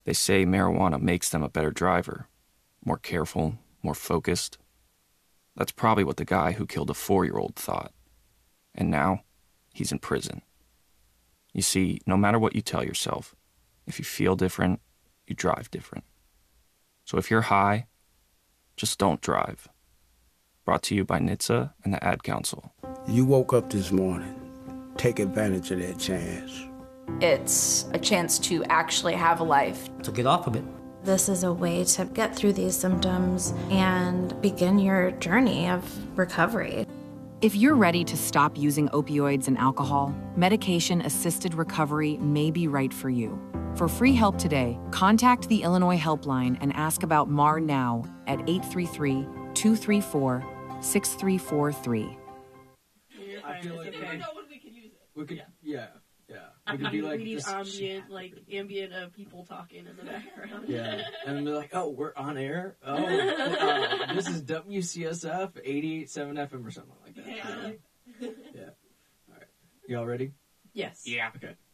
They say marijuana makes them a better driver, more careful, more focused. That's probably what the guy who killed a 4-year-old thought. And now, he's in prison. You see, no matter what you tell yourself, if you feel different, you drive different. So if you're high, just don't drive. Brought to you by NHTSA and the Ad Council. You woke up this morning. Take advantage of that chance. It's a chance to actually have a life. To get off of it. This is a way to get through these symptoms and begin your journey of recovery. If you're ready to stop using opioids and alcohol, medication-assisted recovery may be right for you. For free help today, contact the Illinois Helpline and ask about MAR now at 833-234-6343. I feel like we could, yeah. I We could be like, we need just ambient people talking in the background. yeah, and they're like, oh, we're on air? Oh, this is WCSF 88.7 FM or something like that. Yeah. Yeah. All right. Y'all ready? Yes. Yeah. Okay.